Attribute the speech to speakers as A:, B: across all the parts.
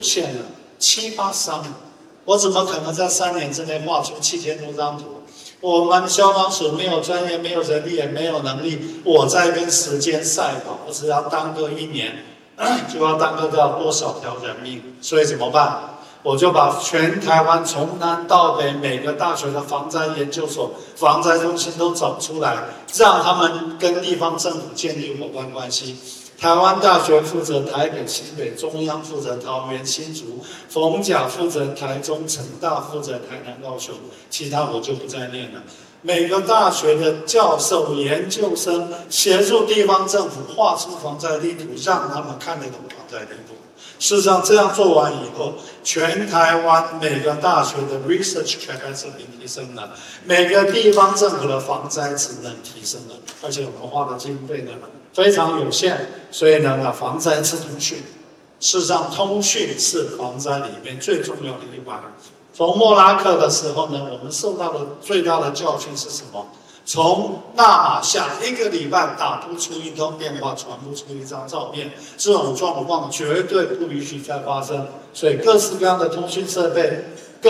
A: 限了7、8张，我怎么可能在3年之内画出7000多张图？我们消防署没有专业，没有人力，也没有能力，我在跟时间赛跑，我只要耽搁1年，就要耽搁掉多少条人命？所以怎么办？我就把全台湾从南到北每个大学的防灾研究所、防灾中心都找出来，让他们跟地方政府建立伙伴关系。台湾大学负责台北、新北，中央负责桃园、新竹，逢甲负责台中，成大负责台南、高雄，其他我就不再念了。每个大学的教授、研究生协助地方政府画出防灾地图，让他们看得懂防灾地图。事实上，这样做完以后，全台湾每个大学的 research capacity 提升了，每个地方政府的防灾职能提升了，而且我们花的经费呢非常有限，所以呢，防灾是通讯。事实上，通讯是防灾里面最重要的一环。从莫拉克的时候呢，我们受到的最大的教训是什么？从纳马夏1个礼拜打不出1通电话，传不出1张照片，这种状况绝对不允许再发生。所以各式各样的通讯设备，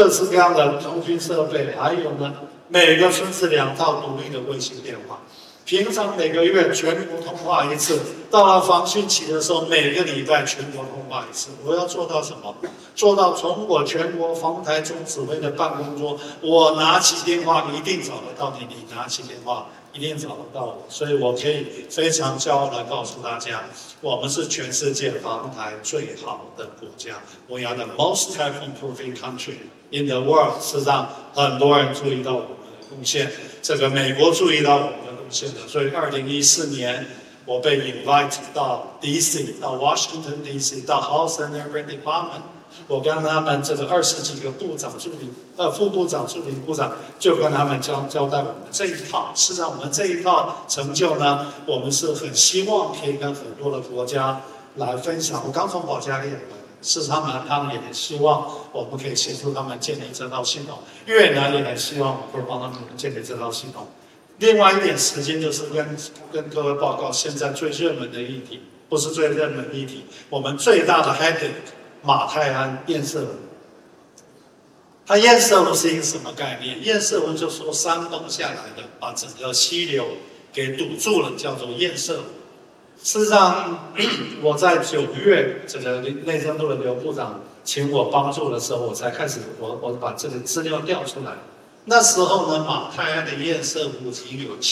A: 还有呢，每个村子2套独立的卫星电话。平常每个月全国通话1次，到了防汛期的时候，每个礼拜全国通话1次。我要做到什么？做到从我全国防台总指挥的办公桌，我拿起电话一定找得到你，你拿起电话一定找得到我。所以我可以非常骄傲地告诉大家，我们是全世界防台最好的国家。We are the most typhoon-proofing country in the world。事实上，很多人注意到我们的贡献，这个美国注意到我们的贡献的。所以2014年，我被 invite 到 DC， 到 Washington DC， 到 House and Urban Department。我跟他们这个20几个部长助理、副部长、助理部长，就跟他们交代我们这一套。事实上，我们这一套成就呢，我们是很希望可以跟很多的国家来分享。我刚从保加利亚来，事实上呢，他们也很希望我们可以协助他们建立这套系统。越南也很希望我们可以帮他们建立这套系统。另外一点时间就是跟各位报告，现在最热门的议题，不是最热门的议题，我们最大的 headache。马泰安堰塞湖，它堰塞湖是一个什么概念？堰塞湖就说山崩下来的，把整个溪流给堵住了，叫做堰塞湖。事实上，我在9月，这个内政部的刘部长请我帮助的时候，我才开始我把这个资料调出来。那时候呢，马泰安的堰塞湖已经有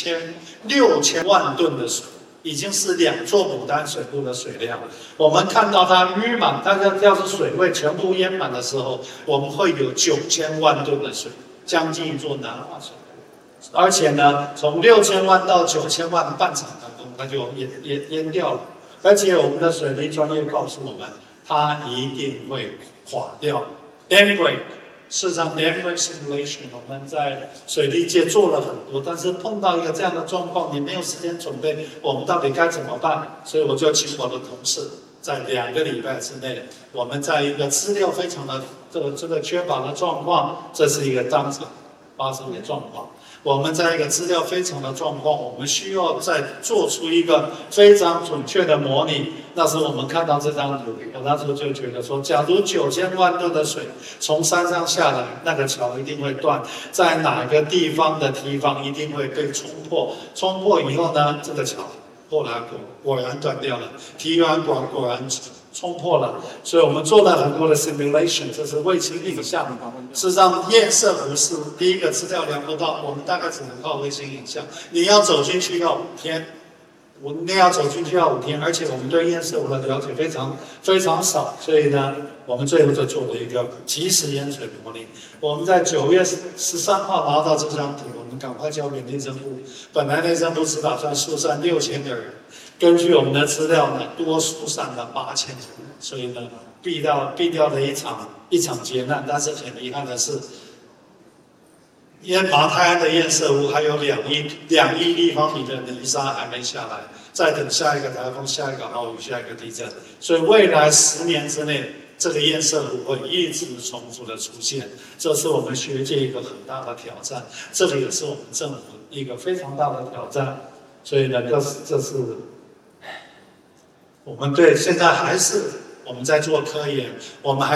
A: 6000万吨的水。已经是2座牡丹水库的水量。我们看到它淤满，它要是水位全部淹满的时候，我们会有9000万吨的水，将近1座南化水库。而且呢，从6000万到9000万半场当中，它就淹掉了。而且我们的水利专业告诉我们，它一定会垮掉 ，dam break。事实上 dam break simulation 我们在水利界做了很多，但是碰到一个这样的状况，你没有时间准备，我们到底该怎么办？所以我就请我的同事，在2个礼拜之内，我们在一个资料非常的这个缺乏的状况，这是一个当场发生的状况。我们在一个资料非常的状况，我们需要再做出一个非常准确的模拟。那时候我们看到这张图，我那时候就觉得说，假如9000万吨的水从山上下来，那个桥一定会断，在哪个地方的堤防一定会被冲破，冲破以后呢，这个桥后来果然断掉了，堤防果然冲破了，所以我们做了很多的 simulation， 这是卫星影像。事实上，堰塞湖是第一个资料量不到，我们大概只能靠卫星影像。你要走进去要5天，而且我们对堰塞湖的了解非常少，所以呢，我们最后就做了一个即时淹水模拟。我们在9月13号拿到这张图，我们赶快交给内政部。本来内政部只打算疏散6000个人。根据我们的资料呢，多疏散了8000人，所以呢，避掉了一场劫难。但是很遗憾的是，马泰安的堰塞湖还有2亿立方米的泥沙还没下来，再等下一个台风、下一个豪雨、下一个地震，所以未来10年之内，这个堰塞湖会一直重复的出现。这是我们学界一个很大的挑战，这个也是我们政府一个非常大的挑战。所以呢，这是。我们对现在还是我们在做科研，我们还